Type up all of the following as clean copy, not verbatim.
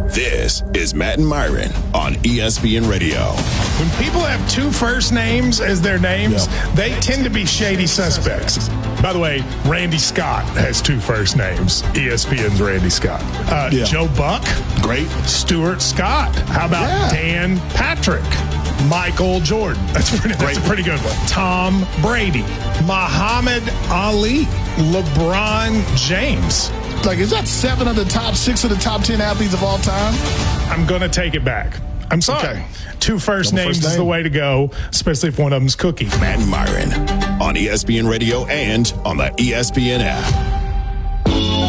This is Matt and Myron on ESPN Radio. When people have two first names as their names, they tend to be shady suspects. By the way, Randy Scott has two first names. ESPN's Randy Scott. Joe Buck. Great. Stuart Scott. How about Dan Patrick? Michael Jordan. That's a pretty good one. Tom Brady. Muhammad Ali. LeBron James. Like, is that 7 of the top 6 of the top 10 athletes of all time? I'm going to take it back. I'm sorry. Okay. Two first names is the way to go, especially if one of them's Cookie. Matt and Myron on ESPN Radio and on the ESPN app.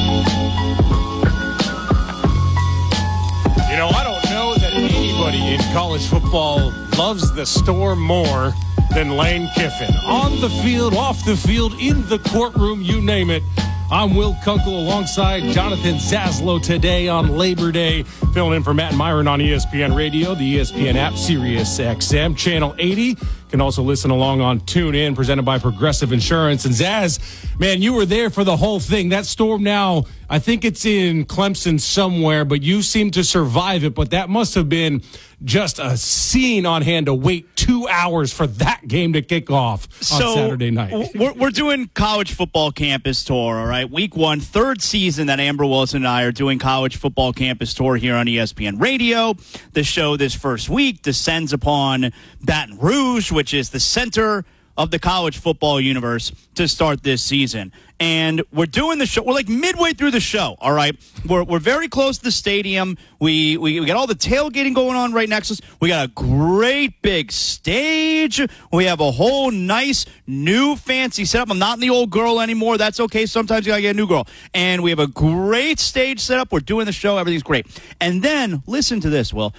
You know, I don't know that anybody in college football loves the Storm more than Lane Kiffin. On the field, off the field, in the courtroom, you name it. I'm Will Kunkel alongside Jonathan Zaslow today on Labor Day, filling in for Matt and Myron on ESPN Radio, the ESPN app, Sirius XM, Channel 80. You can also listen along on TuneIn, presented by Progressive Insurance. And Zaz, man, you were there for the whole thing. That storm now, I think it's in Clemson somewhere, but you seem to survive it. But that must have been just a scene on hand to wait 2 hours for that game to kick off on Saturday night. We're doing college football campus tour, all right? Week 1, third season that Amber Wilson and I are doing college football campus tour here on ESPN Radio. The show this first week descends upon Baton Rouge, which is the center of the college football universe to start this season. And we're doing the show. We're like midway through the show, all right? We're very close to the stadium. We got all the tailgating going on right next to us. We got a great big stage. We have a whole nice new fancy setup. I'm not in the old girl anymore. That's okay. Sometimes you got to get a new girl. And we have a great stage set up. We're doing the show. Everything's great. And then, listen to this, Will.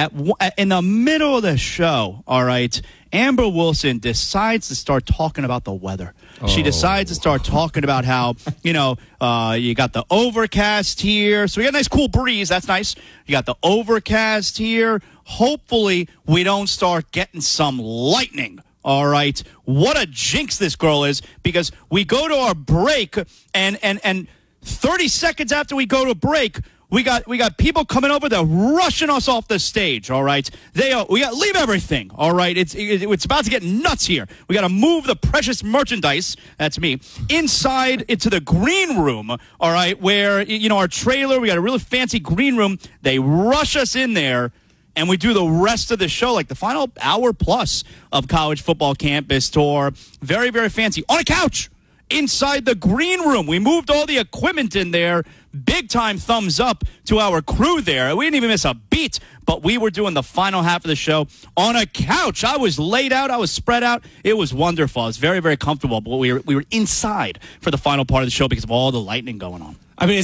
In the middle of the show, all right, Amber Wilson decides to start talking about the weather. She decides to start talking about how, you got the overcast here. So we got a nice cool breeze. That's nice. You got the overcast here. Hopefully we don't start getting some lightning. All right. What a jinx this girl is, because we go to our break and 30 seconds after we go to break, we got people coming over. They're rushing us off the stage. All right, we got to leave everything. All right, it's about to get nuts here. We got to move the precious merchandise. That's me inside into the green room. All right, where our trailer. We got a really fancy green room. They rush us in there, and we do the rest of the show, like the final hour plus of college football campus tour. Very, very fancy on a couch. Inside the green room. We moved all the equipment in there. Big time thumbs up to our crew there. We didn't even miss a beat, but we were doing the final half of the show on a couch. I was laid out. I was spread out. It was wonderful. It was very, very comfortable, but we were inside for the final part of the show because of all the lightning going on.